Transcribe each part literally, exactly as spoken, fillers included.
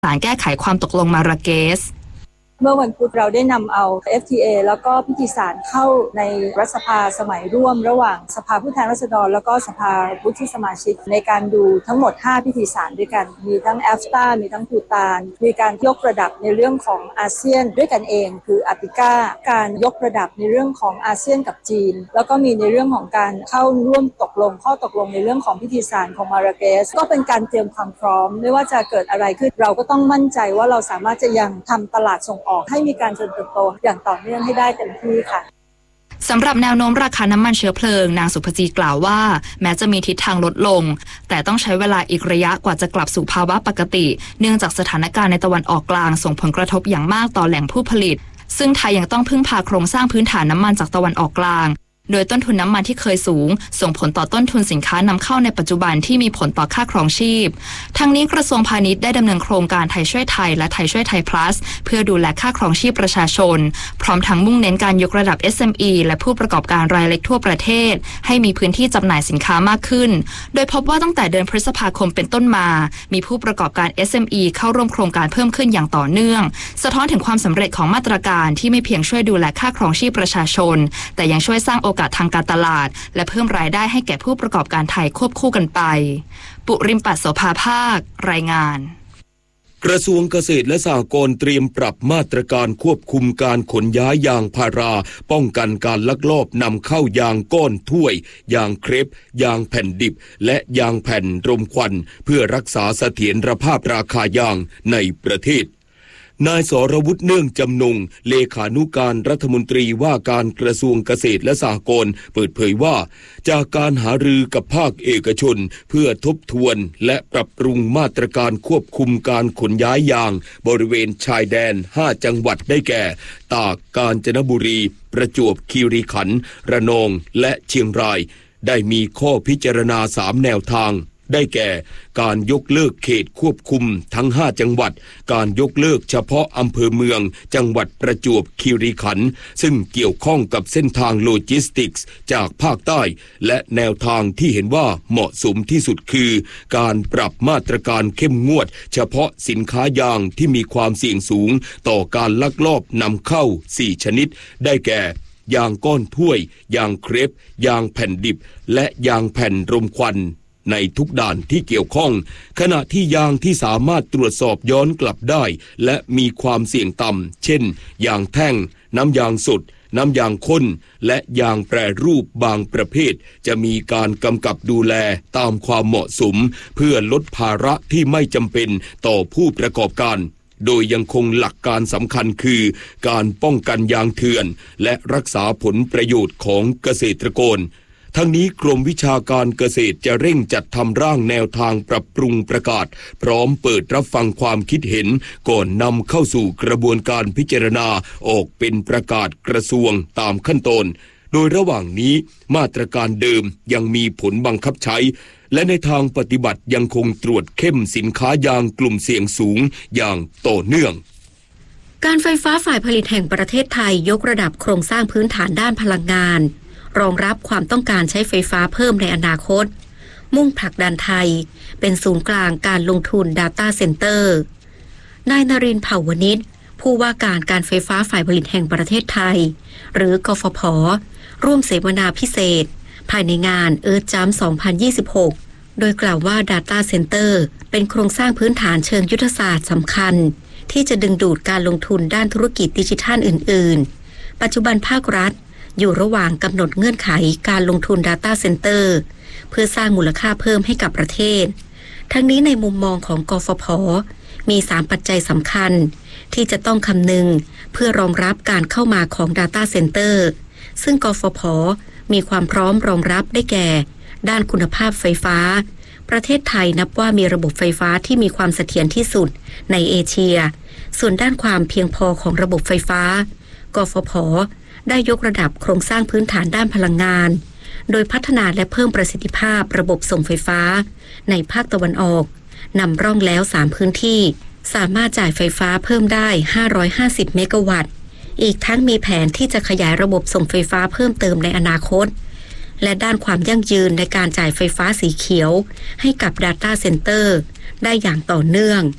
สารแก้ไขความตกลงมาราเกสเมื่อวันพุธเราได้นำเอา เอฟ ที เอ แล้วก็พิธีสารเข้าในรัฐสภาสมัยร่วมระหว่างสภาผู้แทนราษฎรแล้วก็สภาวุฒิสมาชิกในการดูทั้งหมดห้าพิธีสารด้วยกันมีทั้งแอฟตามีทั้งพูตานมีการยกระดับในเรื่องของอาเซียนด้วยกันเองคืออาติกาการยกระดับในเรื่องของอาเซียนกับจีนแล้วก็มีในเรื่องของการเข้าร่วมตกลงข้อตกลงในเรื่องของพิธีสารของมาราเกสก็เป็นการเตรียมความพร้อมไม่ว่าจะเกิดอะไรขึ้นเราก็ต้องมั่นใจว่าเราสามารถจะยังทำตลาดส่งออกให้มีการเจริญเติบโตอย่างต่อเนื่องให้ได้เต็มที่ค่ะสำหรับแนวโน้มราคาน้ำมันเชื้อเพลิงนางสุภจีกล่าวว่าแม้จะมีทิศทางลดลงแต่ต้องใช้เวลาอีกระยะกว่าจะกลับสู่ภาวะปกติเนื่องจากสถานการณ์ในตะวันออกกลางส่งผลกระทบอย่างมากต่อแหล่งผู้ผลิตซึ่งไทยยังต้องพึ่งพาโครงสร้างพื้นฐานน้ำมันจากตะวันออกกลางโดยต้นทุนน้ำมันที่เคยสูงส่งผลต่อต้นทุนสินค้านำเข้าในปัจจุบันที่มีผลต่อค่าครองชีพทั้งนี้กระทรวงพาณิชย์ได้ดำเนินโครงการไทยช่วยไทยและไทยช่วยไทย plus เพื่อดูแลค่าครองชีพประชาชนพร้อมทั้งมุ่งเน้นการยกระดับ เอส เอ็ม อี และผู้ประกอบการรายเล็กทั่วประเทศให้มีพื้นที่จำหน่ายสินค้ามากขึ้นโดยพบว่าตั้งแต่เดือนพฤษภาคมเป็นต้นมามีผู้ประกอบการ เอส เอ็ม อี เข้าร่วมโครงการเพิ่มขึ้นอย่างต่อเนื่องสะท้อนถึงความสำเร็จของมาตรการที่ไม่เพียงช่วยดูแลค่าครองชีพประชาชนแต่ยังช่วยสร้างโอกาสทางการตลาดและเพิ่มรายได้ให้แก่ผู้ประกอบการไทยควบคู่กันไปปุริมปัสโสภาภาครายงานกระทรวงเกษตรและสหกรณ์เตรียมปรับมาตรการควบคุมการขนย้ายยางพาราป้องกันการลักลอบนำเข้ายางก้อนถ้วยยางเครปยางแผ่นดิบและยางแผ่นรมควันเพื่อรักษาเสถียรภาพราคายางในประเทศนายสรวุฒิเนื่องจำนงเลขานุการรัฐมนตรีว่าการกระทรวงเกษตรและสหกรณ์เปิดเผยว่าจากการหารือกับภาคเอกชนเพื่อทบทวนและปรับปรุงมาตรการควบคุมการขนย้ายยางบริเวณชายแดนห้าจังหวัดได้แก่ตากกาญจนบุรีประจวบคีรีขันธ์ระนองและเชียงรายได้มีข้อพิจารณาสามแนวทางได้แก่การยกเลิกเขตควบคุมทั้งห้าจังหวัดการยกเลิกเฉพาะอำเภอเมืองจังหวัดประจวบคีรีขันธ์ซึ่งเกี่ยวข้องกับเส้นทางโลจิสติกส์จากภาคใต้และแนวทางที่เห็นว่าเหมาะสมที่สุดคือการปรับมาตรการเข้มงวดเฉพาะสินค้ายางที่มีความเสี่ยงสูงต่อการลักลอบนำเข้าสี่ชนิดได้แก่ยางก้อนถ้วยยางเครปยางแผ่นดิบและยางแผ่นรมควันในทุกด่านที่เกี่ยวข้องขณะที่ยางที่สามารถตรวจสอบย้อนกลับได้และมีความเสี่ยงต่ำเช่นยางแท่งน้ำยางสดน้ำยางข้นและยางแปรรูปบางประเภทจะมีการกำกับดูแลตามความเหมาะสมเพื่อลดภาระที่ไม่จำเป็นต่อผู้ประกอบการโดยยังคงหลักการสำคัญคือการป้องกันยางเถื่อนและรักษาผลประโยชน์ของเกษตรกรทั้งนี้กรมวิชาการเกษตรจะเร่งจัดทำร่างแนวทางปรับปรุงประกาศพร้อมเปิดรับฟังความคิดเห็นก่อนนำเข้าสู่กระบวนการพิจารณาออกเป็นประกาศกระทรวงตามขั้นตอนโดยระหว่างนี้มาตรการเดิมยังมีผลบังคับใช้และในทางปฏิบัติยังคงตรวจเข้มสินค้ายางกลุ่มเสี่ยงสูงอย่างต่อเนื่องการไฟฟ้าฝ่ายผลิตแห่งประเทศไทยยกระดับโครงสร้างพื้นฐานด้านพลังงานรองรับความต้องการใช้ไฟฟ้าเพิ่มในอนาคตมุ่งผลักดันไทยเป็นศูนย์กลางการลงทุน Data Center นายนรินทร์ เผ่าวณิชผู้ว่าการการไฟฟ้าฝ่ายผลิตแห่งประเทศไทยหรือกฟผ.ร่วมเสวนาพิเศษภายในงาน Earth Jump สองพันยี่สิบหกโดยกล่าวว่า Data Center เป็นโครงสร้างพื้นฐานเชิงยุทธศาสตร์สำคัญที่จะดึงดูดการลงทุนด้านธุรกิจดิจิทัลอื่นๆปัจจุบันภาครัฐอยู่ระหว่างกำหนดเงื่อนไขการลงทุน Data Center เพื่อสร้างมูลค่าเพิ่มให้กับประเทศทั้งนี้ในมุมมองของกฟผ.มีสามปัจจัยสำคัญที่จะต้องคำนึงเพื่อรองรับการเข้ามาของ Data Center ซึ่งกฟผ.มีความพร้อมรองรับได้แก่ด้านคุณภาพไฟฟ้าประเทศไทยนับว่ามีระบบไฟฟ้าที่มีความเสถียรที่สุดในเอเชียส่วนด้านความเพียงพอของระบบไฟฟ้ากฟผ.ได้ยกระดับโครงสร้างพื้นฐานด้านพลังงานโดยพัฒนาและเพิ่มประสิทธิภาพระบบส่งไฟฟ้าในภาคตะวันออกนำร่องแล้วสามพื้นที่สามารถจ่ายไฟฟ้าเพิ่มได้ห้าร้อยห้าสิบเมกะวัตต์อีกทั้งมีแผนที่จะขยายระบบส่งไฟฟ้าเพิ่มเติมในอนาคตและด้านความยั่งยืนในการจ่ายไฟฟ้าสีเขียวให้กับ Data Center ได้อย่างต่อเนื่อง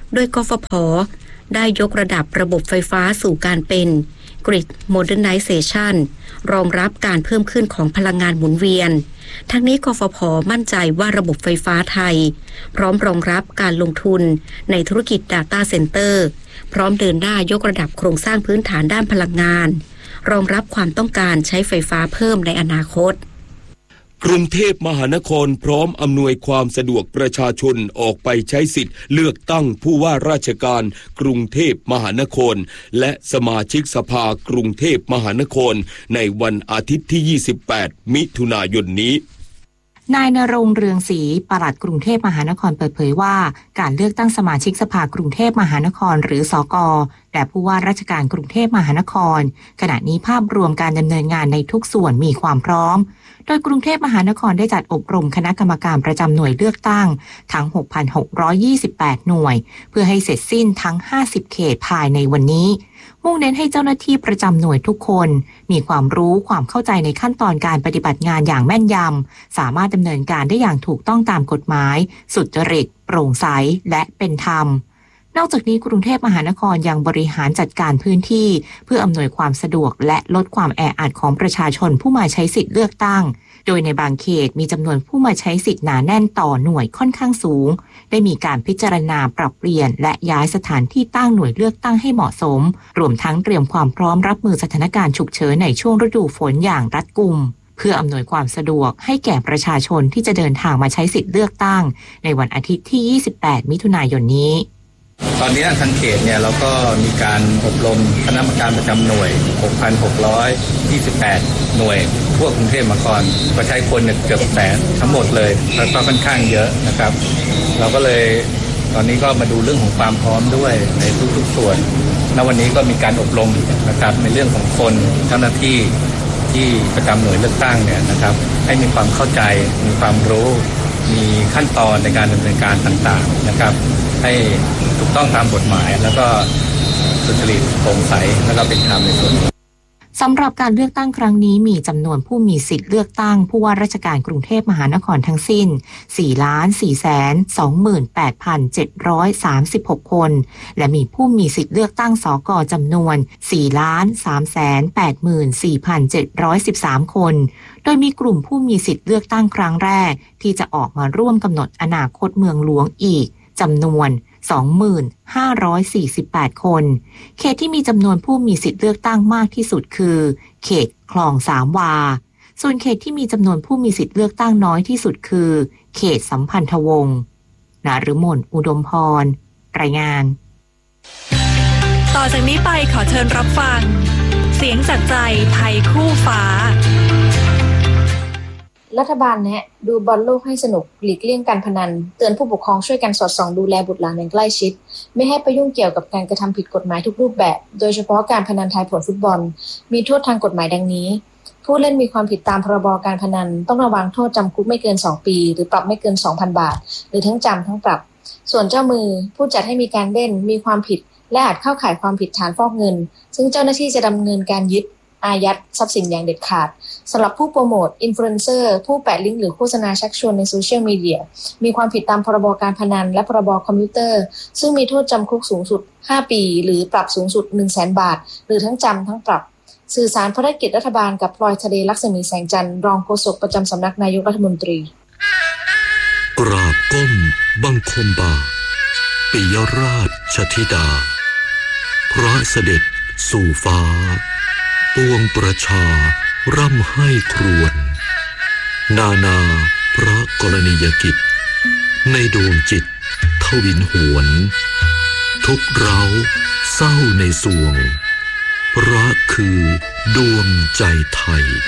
โดยกฟผ.ได้ยกระดับระบบไฟฟ้าสู่การเป็น Grid Modernization รองรับการเพิ่มขึ้นของพลังงานหมุนเวียนทั้งนี้กฟผ.มั่นใจว่าระบบไฟฟ้าไทยพร้อมรองรับการลงทุนในธุรกิจ Data Center พร้อมเดินหน้ายกระดับโครงสร้างพื้นฐานด้านพลังงานรองรับความต้องการใช้ไฟฟ้าเพิ่มในอนาคตกรุงเทพมหานครพร้อมอำนวยความสะดวกประชาชนออกไปใช้สิทธิ์เลือกตั้งผู้ว่าราชการกรุงเทพมหานครและสมาชิกสภากรุงเทพมหานครในวันอาทิตย์ที่ยี่สิบแปดมิถุนายนนี้นายณรงค์เรืองศรีปลัดกรุงเทพมหานครเปิดเผยว่าการเลือกตั้งสมาชิกสภากรุงเทพมหานครหรือสก.และผู้ว่าราชการกรุงเทพมหานครขณะนี้ภาพรวมการดำเนินงานในทุกส่วนมีความพร้อมโดยกรุงเทพมหานครได้จัดอบรมคณะกรรมการประจำหน่วยเลือกตั้งทั้ง หกพันหกร้อยยี่สิบแปด หน่วยเพื่อให้เสร็จสิ้นทั้งห้าสิบเขตภายในวันนี้มุ่งเน้นให้เจ้าหน้าที่ประจำหน่วยทุกคนมีความรู้ความเข้าใจในขั้นตอนการปฏิบัติงานอย่างแม่นยำสามารถดำเนินการได้อย่างถูกต้องตามกฎหมายสุจริตโปร่งใสและเป็นธรรมนอกจากนี้กรุงเทพมหานครยังบริหารจัดการพื้นที่เพื่ออำนวยความสะดวกและลดความแออัดของประชาชนผู้มาใช้สิทธิ์เลือกตั้งโดยในบางเขตมีจำนวนผู้มาใช้สิทธิ์หนาแน่นต่อหน่วยค่อนข้างสูงได้มีการพิจารณาปรับเปลี่ยนและย้ายสถานที่ตั้งหน่วยเลือกตั้งให้เหมาะสมรวมทั้งเตรียมความพร้อมรับมือสถานการณ์ฉุกเฉินในช่วงฤดูฝนอย่างรัดกุมเพื่ออำนวยความสะดวกให้แก่ประชาชนที่จะเดินทางมาใช้สิทธิ์เลือกตั้งในวันอาทิตย์ที่ยี่สิบแปดมิถุนายนนี้ตอนนี้ทางเขตเนี่ยเราก็มีการอบรมคณะกรรมการประจำหน่วย หกพันหกร้อยยี่สิบแปด หน่วยทั่วกรุงเทพมหานครก็ใช้คนเนี่ยเกือบแสนทั้งหมดเลยแล้วก็ค่อนข้างเยอะนะครับเราก็เลยตอนนี้ก็มาดูเรื่องของความพร้อมด้วยในทุกๆส่วนณวันนี้ก็มีการอบรมนะครับในเรื่องของคนเจ้าหน้าที่ที่ประจำหน่วยเลือกตั้งเนี่ยนะครับให้มีความเข้าใจมีความรู้มีขั้นตอนในการดำเนินการต่างๆนะครับให้ถูกต้องตามกฎหมายแล้วก็สุจริตโปร่งใสแล้วก็เป็นธรรมในส่วนนี้สำหรับการเลือกตั้งครั้งนี้มีจำนวนผู้มีสิทธิ์เลือกตั้งผู้ว่าราชการกรุงเทพมหานครทั้งสิ้น สี่ล้านสี่แสนสองหมื่นแปดพันเจ็ดร้อยสามสิบหก คนและมีผู้มีสิทธิ์เลือกตั้งสก.จำนวน สี่ล้านสามแสนแปดหมื่นสี่พันเจ็ดร้อยสิบสาม คนโดยมีกลุ่มผู้มีสิทธิ์เลือกตั้งครั้งแรกที่จะออกมาร่วมกำหนดอนาคตเมืองหลวงอีกจำนวน สองหมื่นห้าร้อยสี่สิบแปด คนเขตที่มีจำนวนผู้มีสิทธิ์เลือกตั้งมากที่สุดคือเขตคลองสามวาส่วนเขตที่มีจำนวนผู้มีสิทธิ์เลือกตั้งน้อยที่สุดคือเขตสัมพันธวงศ์นฤมลอุดมพรรายงานต่อจากนี้ไปขอเชิญรับฟังเสียงจากใจไทยคู่ฟ้ารัฐบาลแนะดูบอลโลกให้สนุกหลีกเลี่ยงการพนันเตือนผู้ปกครองช่วยกันสอดส่องดูแลบุตรหลานอย่างใกล้ชิดไม่ให้ไปยุ่งเกี่ยวกับการกระทำผิดกฎหมายทุกรูปแบบโดยเฉพาะการพนันทายผลฟุตบอลมีโทษทางกฎหมายดังนี้ผู้เล่นมีความผิดตามพรบการพนันต้องระวังโทษจำคุกไม่เกินสองปีหรือปรับไม่เกิน สองพัน บาทหรือทั้งจำทั้งปรับส่วนเจ้ามือผู้จัดให้มีการเล่นมีความผิดและอาจเข้าข่ายความผิดฐานฟอกเงินซึ่งเจ้าหน้าที่จะดำเนินการยึดอายัดทรัพย์สินอย่างเด็ดขาดสำหรับผู้โปรโมทอินฟลูเอนเซอร์ผู้แปะลิงก์หรือโฆษณาชักชวนในโซเชียลมีเดียมีความผิดตามพรบการพนันและพรบคอมพิวเตอร์ซึ่งมีโทษจำคุกสูงสุดห้าปีหรือปรับสูงสุด หนึ่งแสน บาทหรือทั้งจำทั้งปรับสื่อสารภารกิจรัฐบาลกับพลอยทะเลลักษมีแสงจันทร์รองโฆษกประจำสำนักนายกรัฐมนตรีกราบก้มบังคมบาทปิยราชธิดาพระเสด็จสู่ฟ้าปวงประชาร่ำให้ครวญนานาพระกรณียกิจในดวงจิตทวินหวนทุกเร้าเศร้าในสวงพระคือดวงใจไทย